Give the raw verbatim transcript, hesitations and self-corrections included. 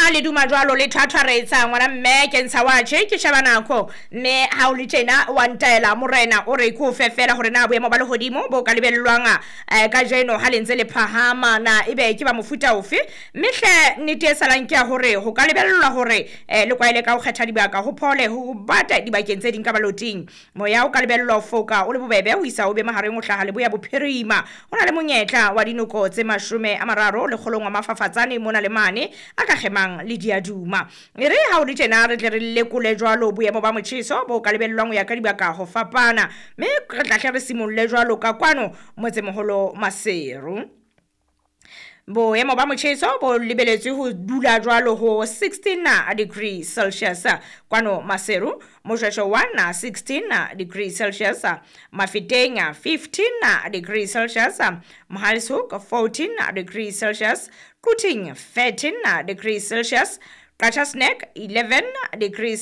ha le duma jwalo le thatharetsa ngwana mme ke ntsha wa che ke sheba nako mme ha o le tjena wa ntela morena o re ko fefela hore na boemo ba le hodimo bo ka lebellwanga ka jeno ha le ntse le phahama na ebe ke ba mofuta ofe mehle nnete e salang ke ya hore ho ka lebellwa hore le kwaile ka ho kgetha dibaka ho phole ho bata dibakeng tse ding ka baloting moya o ka lebellwa ho foka o le bobebe ho isa o be mahareng o hlaha le boya bophirima hona le monyetla wa dinoko tse mashome a mararo le kgolong wa mafafatsane mona le mane a ka gemang le diaduma re ha o le tjena re tle re lekole jwalo boemo ba motjheso bo ka lebellwang ya ka dibaka ho fapana mme re tla hle re simolle jwalo ka kwano motse moholo Maseru. Boemo ba motjheso bo lebeletswe ho dula jwalo ho sixteen degrees Celsius kwano Maseru, Moshweshwe one sixteen degrees Celsius, Mafeteng fifteen degrees Celsius, Mahalshoek fourteen degrees Celsius, Kuting thirteen degrees Celsius, Qacha Snack eleven degrees